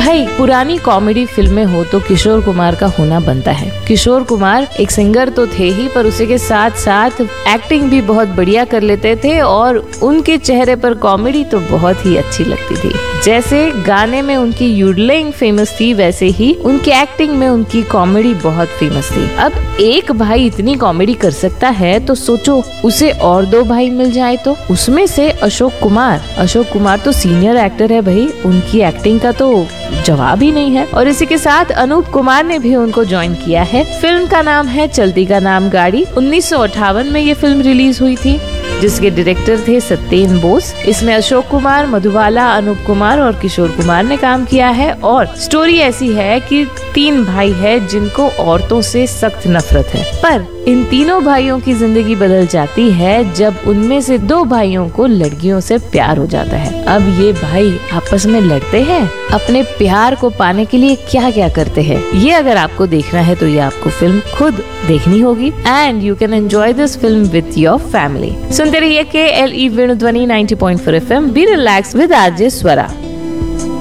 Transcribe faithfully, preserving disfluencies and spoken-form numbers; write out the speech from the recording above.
भाई पुरानी कॉमेडी फिल्में हो तो किशोर कुमार का होना बनता है। किशोर कुमार एक सिंगर तो थे ही, पर उसी के साथ साथ एक्टिंग भी बहुत बढ़िया कर लेते थे और उनके चेहरे पर कॉमेडी तो बहुत ही अच्छी लगती थी। जैसे गाने में उनकी यूडलिंग फेमस थी, वैसे ही उनकी एक्टिंग में उनकी कॉमेडी बहुत फेमस थी। अब एक भाई इतनी कॉमेडी कर सकता है तो सोचो उसे और दो भाई मिल जाए तो। उसमें से अशोक कुमार अशोक कुमार तो सीनियर एक्टर है भाई, उनकी एक्टिंग का तो जवाब ही नहीं है। और इसी के साथ अनूप कुमार ने भी उनको ज्वाइन किया है। फिल्म का नाम है चलती का नाम गाड़ी। उन्नीस सौ अट्ठावन में ये फिल्म रिलीज हुई थी, जिसके डायरेक्टर थे सत्येन बोस। इसमें अशोक कुमार, मधुबाला, अनूप कुमार और किशोर कुमार ने काम किया है। और स्टोरी ऐसी है कि तीन भाई है जिनको औरतों से सख्त नफरत है, पर इन तीनों भाइयों की जिंदगी बदल जाती है जब उनमें से दो भाइयों को लड़कियों से प्यार हो जाता है। अब ये भाई आपस में लड़ते हैं, अपने प्यार को पाने के लिए क्या क्या करते हैं। ये अगर आपको देखना है तो ये आपको फिल्म खुद देखनी होगी and you can enjoy this film with your family. सुनते रहिए के L E वेणुध्वनि ninety point four F M. Be relax with RJ Swara.